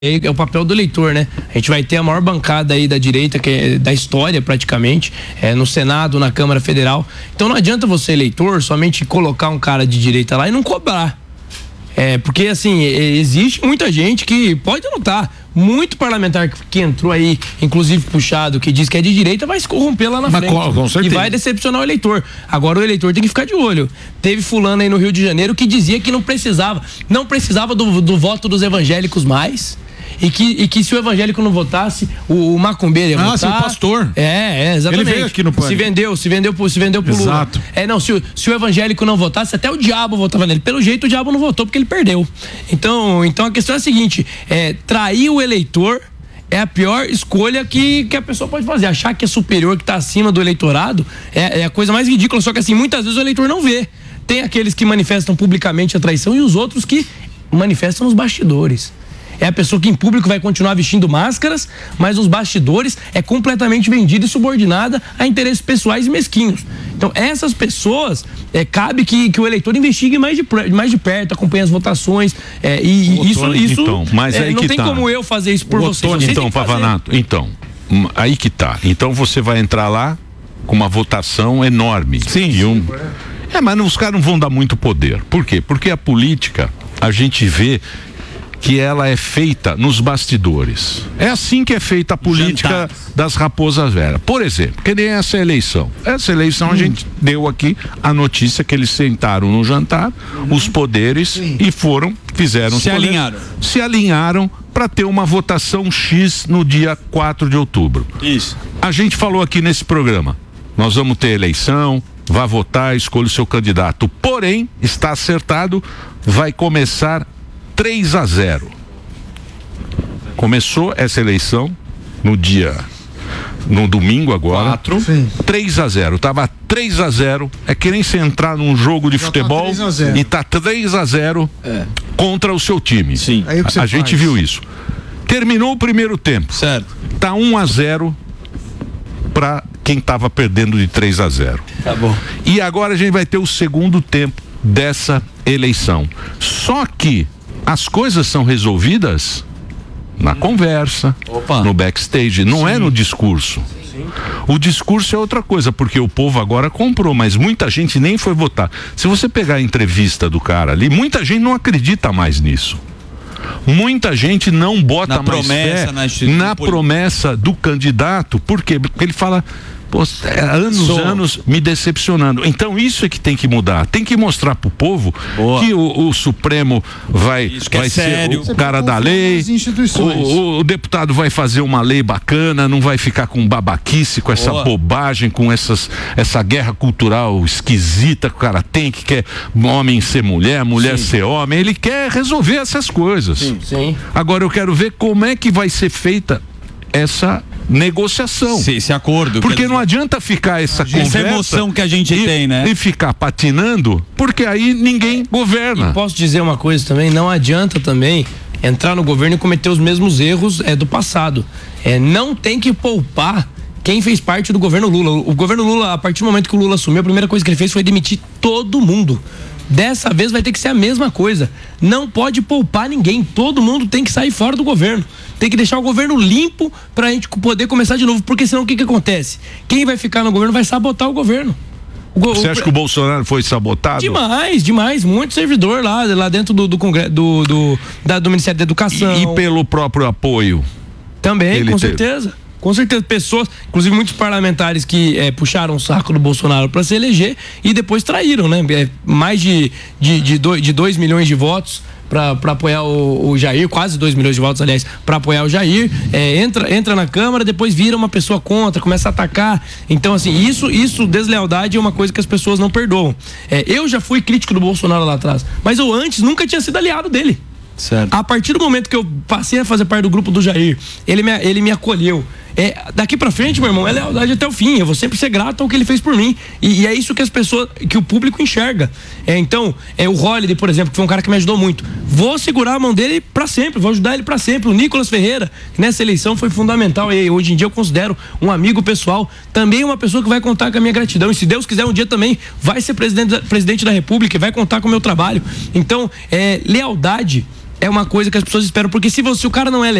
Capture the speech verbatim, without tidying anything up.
É o papel do eleitor, né? A gente vai ter a maior bancada aí da direita, que é da história praticamente, é, no Senado, na Câmara Federal. Então não adianta você, eleitor, somente colocar um cara de direita lá e não cobrar. É, porque assim, existe muita gente que pode anotar, muito parlamentar que, que entrou aí, inclusive puxado, que diz que é de direita, vai se corromper lá na Mas frente. Com, com certeza. E vai decepcionar o eleitor. Agora o eleitor tem que ficar de olho. Teve fulano aí no Rio de Janeiro que dizia que não precisava, não precisava do, do voto dos evangélicos mais. E que, e que se o evangélico não votasse, o, o macumbeiro ia ah, votar. Ah, sim, o pastor. É, é, exatamente. Ele veio aqui no Se vendeu, se vendeu pro, se vendeu pro Lula. Exato. É, não, se, se o evangélico não votasse, até o diabo votava nele. Pelo jeito, o diabo não votou porque ele perdeu. Então, então a questão é a seguinte, é, trair o eleitor é a pior escolha que, que a pessoa pode fazer. Achar que é superior, que tá acima do eleitorado, é, é a coisa mais ridícula. Só que assim, muitas vezes o eleitor não vê. Tem aqueles que manifestam publicamente a traição e os outros que manifestam nos bastidores. É a pessoa que em público vai continuar vestindo máscaras, mas nos bastidores é completamente vendida e subordinada a interesses pessoais e mesquinhos. Então, essas pessoas, é, cabe que, que o eleitor investigue mais de, mais de perto, acompanhe as votações. É, e Otônio, isso, isso então, mas é, aí não que tem tá. como eu fazer isso por o vocês. Otônio, vocês então, Pavanato, então, aí que tá. Então você vai entrar lá com uma votação enorme. Sim. E um... É, mas não, os caras não vão dar muito poder. Por quê? Porque a política, a gente vê que ela é feita nos bastidores. É assim que é feita a política Jantar. das raposas velhas. Por exemplo, que nem essa eleição. Essa eleição hum. a gente deu aqui a notícia que eles sentaram no jantar, uhum. os poderes, Sim. e foram, fizeram... Se poderes, alinharam. Se alinharam para ter uma votação X no dia quatro de outubro. Isso. A gente falou aqui nesse programa, nós vamos ter eleição, vá votar, escolha o seu candidato. Porém, está acertado, vai começar três a zero. Começou essa eleição no dia, no domingo agora. quatro. três a zero. Tava três a zero. É que nem você entrar num jogo de Já futebol tá e tá três a zero é. contra o seu time. Sim. Aí a, a gente viu isso. Terminou o primeiro tempo. Certo. Tá um a zero para quem tava perdendo de três a zero. Tá bom. E agora a gente vai ter o segundo tempo dessa eleição. Só que as coisas são resolvidas na conversa, Opa. no backstage, não Sim. é no discurso. Sim. O discurso é outra coisa, porque o povo agora comprou, mas muita gente nem foi votar. Se você pegar a entrevista do cara ali, muita gente não acredita mais nisso. Muita gente não bota na mais promessa, fé na, na promessa do candidato. Por quê? Porque ele fala... Pô, anos, Sou. anos me decepcionando. Então isso é que tem que mudar. Tem que mostrar pro povo Boa. que o, o Supremo vai, vai é ser sério. o cara da lei. O, o, o deputado vai fazer uma lei bacana, não vai ficar com babaquice, com essa Boa. bobagem, com essas, essa guerra cultural esquisita que o cara tem, que quer homem ser mulher, mulher Sim. ser homem. Ele quer resolver essas coisas. Sim. Sim. Agora eu quero ver como é que vai ser feita essa negociação. Esse, esse acordo. Porque não adianta ficar essa conversa. Essa emoção que a gente e, tem, né? E ficar patinando, porque aí ninguém governa. E posso dizer uma coisa também, não adianta também entrar no governo e cometer os mesmos erros é, do passado. É, não tem que poupar quem fez parte do governo Lula. O governo Lula, a partir do momento que o Lula assumiu, a primeira coisa que ele fez foi demitir todo mundo. Dessa vez vai ter que ser a mesma coisa. Não pode poupar ninguém. Todo mundo tem que sair fora do governo. Tem que deixar o governo limpo pra gente poder começar de novo. Porque senão o que que acontece? Quem vai ficar no governo vai sabotar o governo. O go... Você acha que o Bolsonaro foi sabotado? Demais, demais. Muito servidor lá, lá dentro do, do, Congresso, do, do, da, do Ministério da Educação. E, e pelo próprio apoio? Também, com teve. certeza. Com certeza, pessoas, inclusive muitos parlamentares que é, puxaram o saco do Bolsonaro para se eleger e depois traíram, né? É, mais de, de, de, dois, de dois milhões de votos para apoiar o, o Jair, quase dois milhões de votos, aliás, para apoiar o Jair, é, entra, entra na Câmara, depois vira uma pessoa contra, começa a atacar. Então, assim, isso, isso, deslealdade é uma coisa que as pessoas não perdoam. É, eu já fui crítico do Bolsonaro lá atrás, mas eu antes nunca tinha sido aliado dele. Certo. A partir do momento que eu passei a fazer parte do grupo do Jair, ele me, ele me acolheu. É, daqui pra frente, meu irmão, é lealdade até o fim. Eu vou sempre ser grato ao que ele fez por mim. E, e é isso que as pessoas, que o público enxerga. É, então, é o Holliday, por exemplo, que foi um cara que me ajudou muito. Vou segurar a mão dele pra sempre, vou ajudar ele pra sempre. O Nicolas Ferreira, que nessa eleição foi fundamental. E hoje em dia eu considero um amigo pessoal. Também uma pessoa que vai contar com a minha gratidão. E se Deus quiser, um dia também vai ser presidente da, presidente da República e vai contar com o meu trabalho. Então, é, lealdade é uma coisa que as pessoas esperam, porque se você, o cara não é